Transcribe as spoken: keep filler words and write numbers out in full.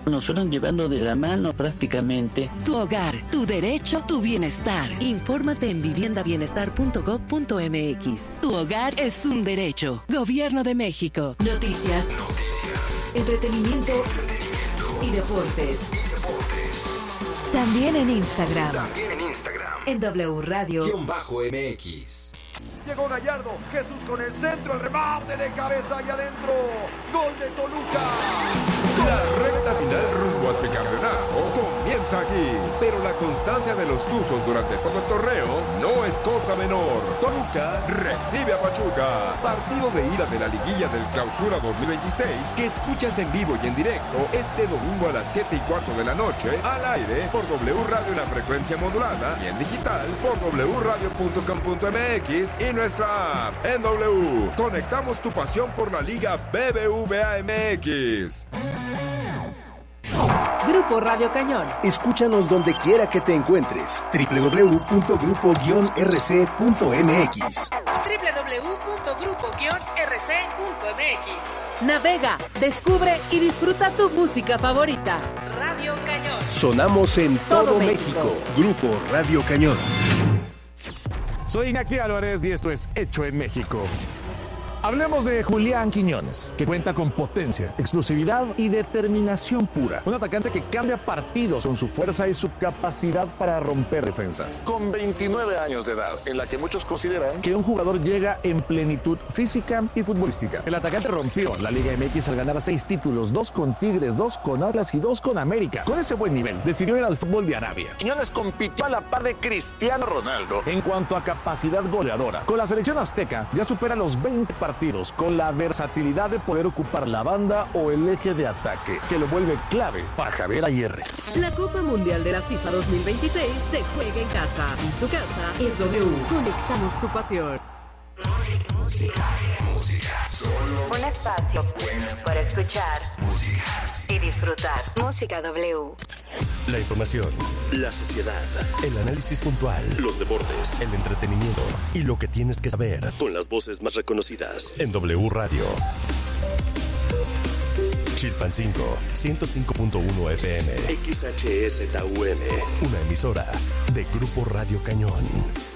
Nos fueron llevando de la mano prácticamente. Tu hogar, tu derecho, tu bienestar. Infórmate en vivienda bienestar punto gob punto eme equis. Tu hogar es un derecho. Gobierno de México. Noticias. Noticias. Entretenimiento. Entretenimiento. Y deportes. Y deportes. También en Instagram. También en Instagram. En W Radio. Guión bajo M X. Llegó Gallardo, Jesús con el centro, el remate de cabeza y adentro. Gol de Toluca. La recta final rumbo al tricampeonato comienza aquí, pero la constancia de los Tuzos durante todo el torneo no es cosa menor. Toluca recibe a Pachuca. Partido de ida de la liguilla del Clausura dos mil veintiséis que escuchas en vivo y en directo este domingo a las siete y cuarto de la noche al aire por W Radio en la frecuencia modulada y en digital por w radio punto com punto m x y nuestra app. En W conectamos tu pasión por la Liga B B V A M X. Grupo Radio Cañón. Escúchanos donde quiera que te encuentres. doble u doble u doble u punto grupo guion r c punto m x. doble u doble u doble u punto grupo guion r c punto m x. Navega, descubre y disfruta tu música favorita. Radio Cañón. Sonamos en todo, todo México. México. Grupo Radio Cañón. Soy Iñaki Álvarez y esto es Hecho en México. Hablemos de Julián Quiñones, que cuenta con potencia, explosividad y determinación pura. Un atacante que cambia partidos con su fuerza y su capacidad para romper defensas. Con veintinueve años de edad, en la que muchos consideran que un jugador llega en plenitud física y futbolística. El atacante rompió la Liga M X al ganar seis títulos, dos con Tigres, dos con Atlas y dos con América. Con ese buen nivel, decidió ir al fútbol de Arabia. Quiñones compitió a la par de Cristiano Ronaldo en cuanto a capacidad goleadora. Con la selección azteca ya supera los veinte partidos con la versatilidad de poder ocupar la banda o el eje de ataque, que lo vuelve clave para Javier Aguirre. La Copa Mundial de la FIFA dos mil veintiséis se juega en casa y su casa es W. Conectamos tu pasión. Música, música, solo un espacio para escuchar música y disfrutar. Música W. La información, la sociedad, el análisis puntual, los deportes, el entretenimiento y lo que tienes que saber con las voces más reconocidas en W Radio. Chilpancingo, ciento cinco punto uno F M, X H S T U M, una emisora de Grupo Radio Cañón.